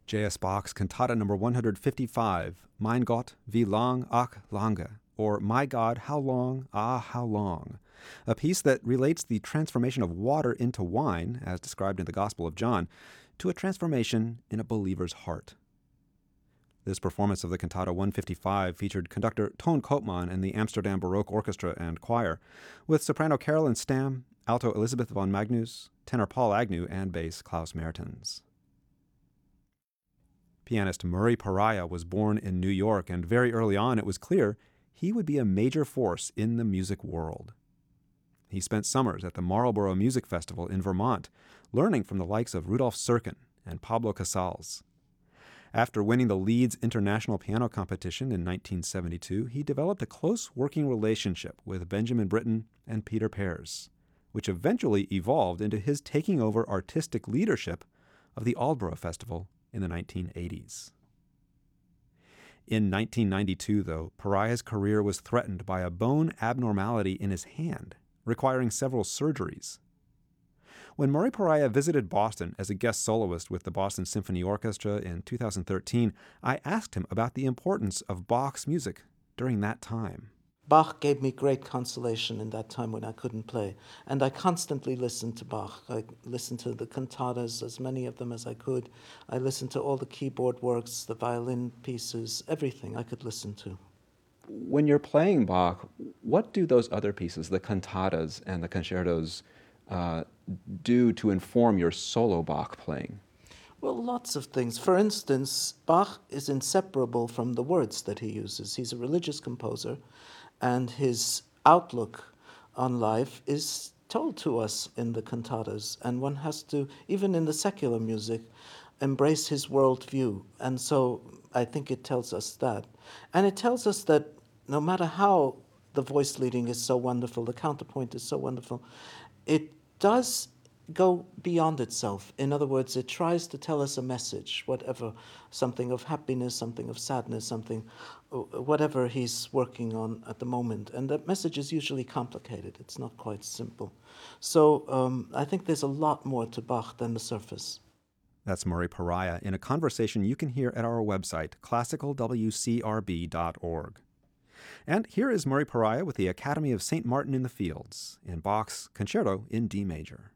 J.S. Bach's Cantata number 155, Mein Gott, wie lang, ach lange, or My God, How Long, Ah, How Long, a piece that relates the transformation of water into wine, as described in the Gospel of John, to a transformation in a believer's heart. This performance of the Cantata 155 featured conductor Toon Koopman and the Amsterdam Baroque Orchestra and Choir, with soprano Carolyn Stam, alto Elizabeth von Magnus, tenor Paul Agnew, and bass Klaus Mertens. Pianist Murray Pariah was born in New York, and very early on it was clear he would be a major force in the music world. He spent summers at the Marlborough Music Festival in Vermont, learning from the likes of Rudolf Serkin and Pablo Casals. After winning the Leeds International Piano Competition in 1972, he developed a close working relationship with Benjamin Britten and Peter Pears, which eventually evolved into his taking over artistic leadership of the Aldborough Festival in the 1980s. In 1992, though, Pariah's career was threatened by a bone abnormality in his hand, requiring several surgeries. When Murray Pariah visited Boston as a guest soloist with the Boston Symphony Orchestra in 2013, I asked him about the importance of Bach's music during that time. Bach gave me great consolation in that time when I couldn't play, and I constantly listened to Bach. I listened to the cantatas, as many of them as I could. I listened to all the keyboard works, the violin pieces, everything I could listen to. When you're playing Bach, what do those other pieces, the cantatas and the concertos, do to inform your solo Bach playing? Well, lots of things. For instance, Bach is inseparable from the words that he uses. He's a religious composer, and his outlook on life is told to us in the cantatas, and one has to, even in the secular music, embrace his worldview. And so I think it tells us that. And it tells us that no matter how the voice leading is so wonderful, the counterpoint is so wonderful, it does go beyond itself. In other words, it tries to tell us a message, whatever, something of happiness, something of sadness, something, whatever he's working on at the moment. And that message is usually complicated. It's not quite simple. So I think there's a lot more to Bach than the surface. That's Murray Pariah in a conversation you can hear at our website, classicalwcrb.org. And here is Murray Pariah with the Academy of St. Martin in the Fields in Bach's Concerto in D major.